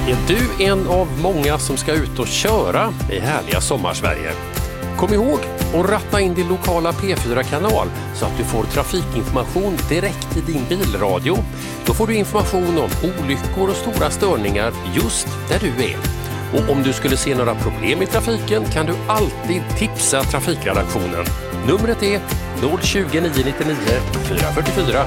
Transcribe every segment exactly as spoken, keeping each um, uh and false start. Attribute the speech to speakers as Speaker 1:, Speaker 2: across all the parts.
Speaker 1: Är du en av många som ska ut och köra i härliga sommarsverige? Kom ihåg att ratta in din lokala P fyra-kanal så att du får trafikinformation direkt i din bilradio. Då får du information om olyckor och stora störningar just där du är. Och om du skulle se några problem i trafiken kan du alltid tipsa trafikredaktionen. Numret är noll tjugo, nio nittionio, fyra fyrtiofyra.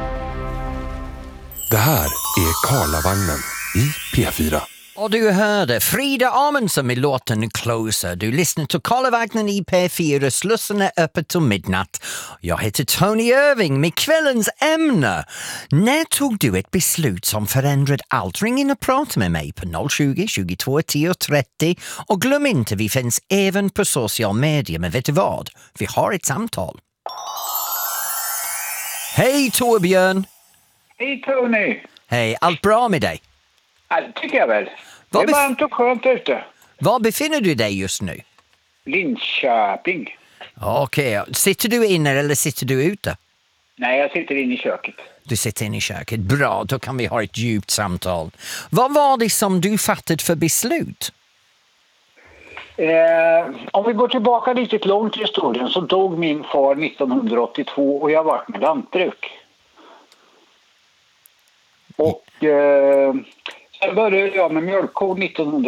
Speaker 2: Det här är Karlavagnen i P fyra.
Speaker 3: Och du hörde Frida Amundsen med låten Closer. Du lyssnar till Karlavagnen i P fyra. Slussen är öppet till midnatt. Jag heter Tony Irving med kvällens ämne. När tog du ett beslut som förändrade allt? Ring in och prata med mig på noll tjugo, tjugotvå, tio, trettio. Och glöm inte, vi finns även på social media. Men vet du vad? Vi har ett samtal. Hej Torbjörn!
Speaker 4: Hej Tony!
Speaker 3: Hej, allt bra med dig?
Speaker 4: Ja, det tycker jag väl.
Speaker 3: Vad
Speaker 4: det är
Speaker 3: bef-
Speaker 4: varmt och skönt ute.
Speaker 3: Var befinner du dig just nu?
Speaker 4: Linköping.
Speaker 3: Okej, sitter du inne eller sitter du ute?
Speaker 4: Nej, jag sitter inne i köket.
Speaker 3: Du sitter inne i köket. Bra, då kan vi ha ett djupt samtal. Vad var det som du fattade för beslut?
Speaker 4: Eh, om vi går tillbaka lite långt i historien så dog min far nittonhundraåttiotvå och jag var med lantbruk. Och eh, sen började jag med mjölkkor nittonhundraåttiotvå.